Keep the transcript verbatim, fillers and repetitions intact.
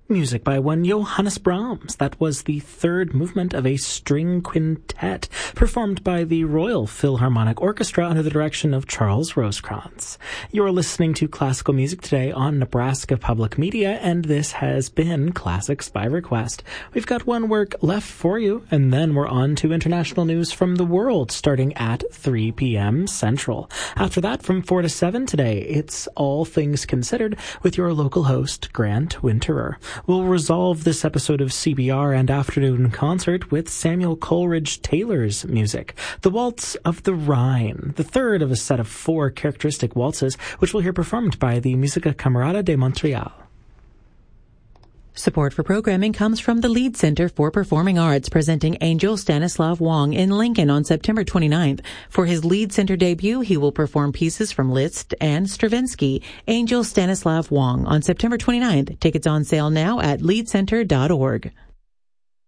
Music by one Johannes Brahms. That was the third movement of a string quintet performed by the Royal Philharmonic Orchestra under the direction of Charles Rosecrans. You're listening to Classical Music today on Nebraska Public Media, and this has been Classics by Request. We've got one work left for you, and then we're on to international news from the world starting at three p.m. Central. After that, from four to seven today, it's All Things Considered with your local host, Grant Winterer. We'll resolve this episode of C B R and Afternoon Concert with Samuel Coleridge Taylor's music, the Waltz of the Rhine, the third of a set of four characteristic waltzes, which we'll hear performed by the Musica Camerata de Montreal. Support for programming comes from the Lead Center for Performing Arts, presenting Angel Stanislav Wong in Lincoln on September twenty-ninth. For his Lead Center debut, he will perform pieces from Liszt and Stravinsky. Angel Stanislav Wong on September twenty-ninth. Tickets on sale now at lead center dot org.